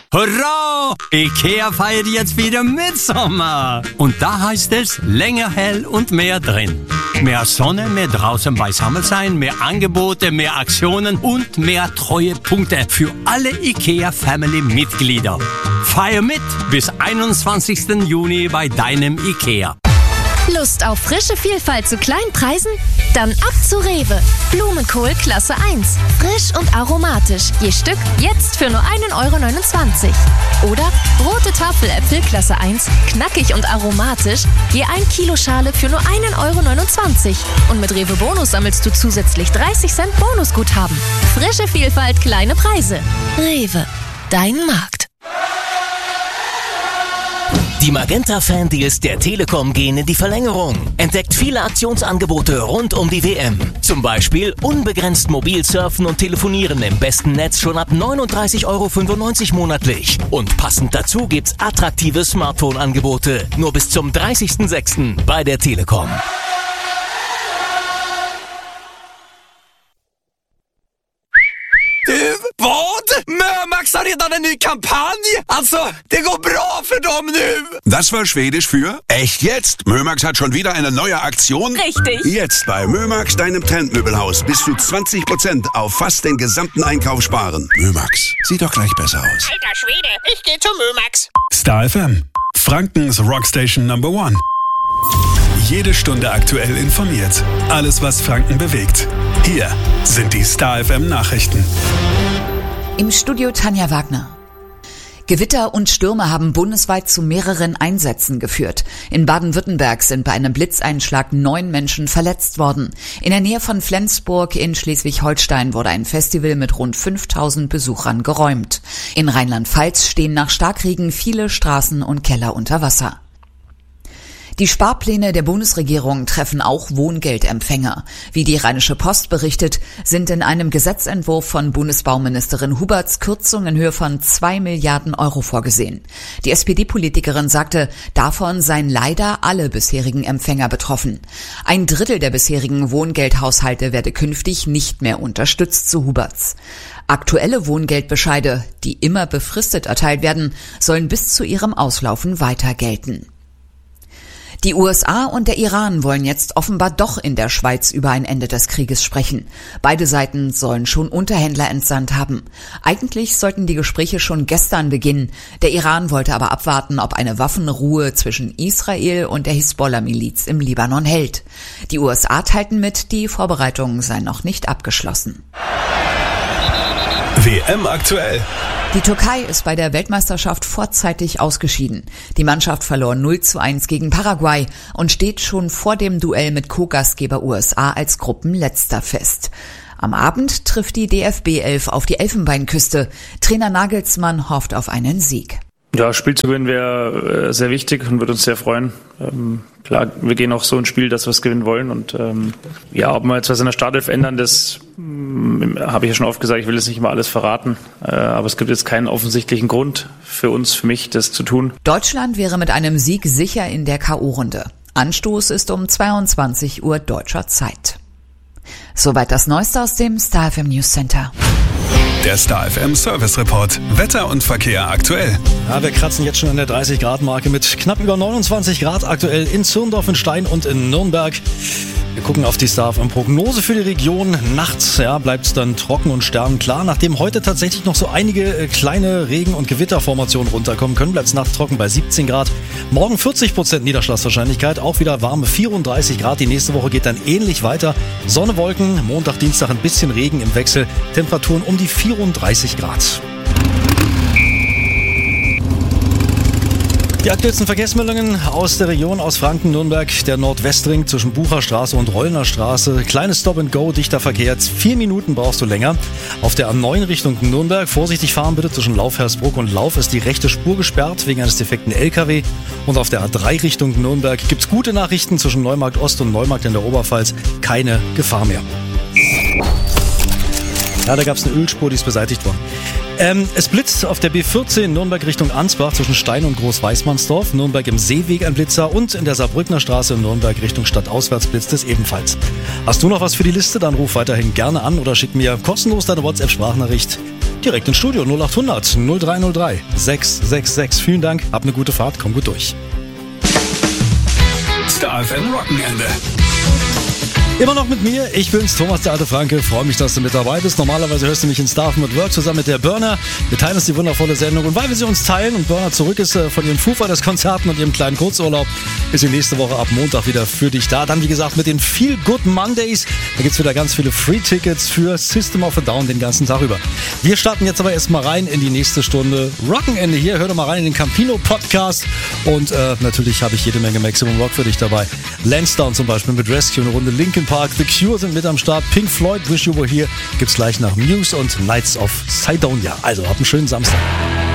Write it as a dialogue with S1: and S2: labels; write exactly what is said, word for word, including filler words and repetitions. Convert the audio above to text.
S1: Hurra! IKEA feiert jetzt wieder Mitsommer. Und da heißt es länger hell und mehr drin. Mehr Sonne, mehr draußen beisammen sein, mehr Angebote, mehr Aktionen und mehr Treuepunkte für alle IKEA-Family-Mitglieder. Feier mit bis einundzwanzigsten Juni bei deinem IKEA.
S2: Lust auf frische Vielfalt zu kleinen Preisen? Dann ab zu Rewe. Blumenkohl Klasse eins. Frisch und aromatisch. Je Stück jetzt für nur ein Euro neunundzwanzig. Oder rote Tafeläpfel Klasse eins. Knackig und aromatisch. Je ein Kilo Schale für nur ein Euro neunundzwanzig. Und mit Rewe Bonus sammelst du zusätzlich dreißig Cent Bonusguthaben. Frische Vielfalt, kleine Preise. Rewe. Dein Markt.
S3: Die Magenta-Fan-Deals der Telekom gehen in die Verlängerung. Entdeckt viele Aktionsangebote rund um die W M. Zum Beispiel unbegrenzt mobil surfen und telefonieren im besten Netz schon ab neununddreißig Euro fünfundneunzig monatlich. Und passend dazu gibt's attraktive Smartphone-Angebote. Nur bis zum dreißigsten sechsten bei der Telekom.
S4: Du, vad? Mömax har redan en ny kampanj! Alltså, det går bra för dem nu!
S5: Das war Schwedisch für echt jetzt. Mömax hat schon wieder eine neue Aktion.
S2: Richtig.
S5: Jetzt bei Mömax, deinem Trendmöbelhaus, bis zu zwanzig Prozent auf fast den gesamten Einkauf sparen. Mömax, sieht doch gleich besser aus.
S6: Alter Schwede, ich geh zu Mömax.
S7: Star F M, Frankens Rockstation Number One. Jede Stunde aktuell informiert. Alles, was Franken bewegt. Hier sind die Star F M Nachrichten.
S8: Im Studio Tanja Wagner. Gewitter und Stürme haben bundesweit zu mehreren Einsätzen geführt. In Baden-Württemberg sind bei einem Blitzeinschlag neun Menschen verletzt worden. In der Nähe von Flensburg in Schleswig-Holstein wurde ein Festival mit rund fünftausend Besuchern geräumt. In Rheinland-Pfalz stehen nach Starkregen viele Straßen und Keller unter Wasser. Die Sparpläne der Bundesregierung treffen auch Wohngeldempfänger. Wie die Rheinische Post berichtet, sind in einem Gesetzentwurf von Bundesbauministerin Huberts Kürzungen in Höhe von zwei Milliarden Euro vorgesehen. Die S P D-Politikerin sagte, davon seien leider alle bisherigen Empfänger betroffen. Ein Drittel der bisherigen Wohngeldhaushalte werde künftig nicht mehr unterstützt, so Huberts. Aktuelle Wohngeldbescheide, die immer befristet erteilt werden, sollen bis zu ihrem Auslaufen weiter gelten. Die U S A und der Iran wollen jetzt offenbar doch in der Schweiz über ein Ende des Krieges sprechen. Beide Seiten sollen schon Unterhändler entsandt haben. Eigentlich sollten die Gespräche schon gestern beginnen. Der Iran wollte aber abwarten, ob eine Waffenruhe zwischen Israel und der Hisbollah-Miliz im Libanon hält. Die U S A teilten mit, die Vorbereitungen seien noch nicht abgeschlossen.
S7: W M aktuell.
S8: Die Türkei ist bei der Weltmeisterschaft vorzeitig ausgeschieden. Die Mannschaft verlor null zu eins gegen Paraguay und steht schon vor dem Duell mit Co-Gastgeber U S A als Gruppenletzter fest. Am Abend trifft die D F B elf auf die Elfenbeinküste. Trainer Nagelsmann hofft auf einen Sieg.
S9: Ja, Spiel zu gewinnen wäre äh, sehr wichtig und würde uns sehr freuen. Ähm, klar, wir gehen auch so ins Spiel, dass wir es gewinnen wollen. Und ähm, ja, ob wir jetzt was in der Startelf ändern, das ähm, habe ich ja schon oft gesagt, ich will jetzt nicht immer alles verraten. Äh, aber es gibt jetzt keinen offensichtlichen Grund für uns, für mich, das zu tun.
S8: Deutschland wäre mit einem Sieg sicher in der K O-Runde. Anstoß ist um zweiundzwanzig Uhr deutscher Zeit. Soweit das Neueste aus dem Star F M News Center.
S7: Der Star F M Service Report. Wetter und Verkehr aktuell.
S10: Ja, wir kratzen jetzt schon an der dreißig Grad Marke mit knapp über neunundzwanzig Grad aktuell in Zürndorf, in Stein und in Nürnberg. Wir gucken auf die Star F M Prognose für die Region. Nachts ja, bleibt es dann trocken und sternenklar. Nachdem heute tatsächlich noch so einige äh, kleine Regen- und Gewitterformationen runterkommen können, bleibt es nachts trocken bei siebzehn Grad. Morgen vierzig Prozent Niederschlagswahrscheinlichkeit, auch wieder warme vierunddreißig Grad. Die nächste Woche geht dann ähnlich weiter. Sonne, Wolken, Montag, Dienstag ein bisschen Regen im Wechsel. Temperaturen um die vierunddreißig Grad. Die aktuellsten Verkehrsmeldungen aus der Region, aus Franken, Nürnberg, der Nordwestring zwischen Bucherstraße und Rollner Straße. Kleines Stop-and-Go, dichter Verkehr. Jetzt vier Minuten brauchst du länger. Auf der A neun Richtung Nürnberg. Vorsichtig fahren bitte, zwischen Lauf-Hersbruck und Lauf ist die rechte Spur gesperrt wegen eines defekten L K W. Und auf der A drei Richtung Nürnberg gibt's gute Nachrichten zwischen Neumarkt Ost und Neumarkt in der Oberpfalz. Keine Gefahr mehr. Ja, da gab's eine Ölspur, die ist beseitigt worden. Ähm, es blitzt auf der B vierzehn Nürnberg Richtung Ansbach zwischen Stein und Groß-Weißmannsdorf. Nürnberg im Seeweg ein Blitzer und in der Saarbrückner Straße in Nürnberg Richtung Stadtauswärts blitzt es ebenfalls. Hast du noch was für die Liste? Dann ruf weiterhin gerne an oder schick mir kostenlos deine WhatsApp-Sprachnachricht direkt ins Studio. null acht hundert null drei null drei sechs sechs sechs. Vielen Dank, hab eine gute Fahrt, komm gut durch.
S7: Star F M Wochenende.
S10: Immer noch mit mir, ich bin's, Thomas der alte Franke, freue mich, dass du mit dabei bist. Normalerweise hörst du mich in Star F M at Work zusammen mit der Burner. Wir teilen uns die wundervolle Sendung und weil wir sie uns teilen und Burner zurück ist äh, von ihren Foo Fighters Konzerten und ihrem kleinen Kurzurlaub, ist sie nächste Woche ab Montag wieder für dich da. Dann wie gesagt mit den Feel Good Mondays, da gibt's wieder ganz viele Free-Tickets für System of a Down den ganzen Tag über. Wir starten jetzt aber erstmal rein in die nächste Stunde Rockenende hier. Hör doch mal rein in den Campino Podcast und äh, natürlich habe ich jede Menge Maximum Rock für dich dabei. Lansdowne zum Beispiel mit Rescue, eine Runde Linkin Park, The Cure sind mit am Start, Pink Floyd, Wish You Were Here gibt's gleich nach Muse und Knights of Sidonia. Also habt einen schönen Samstag.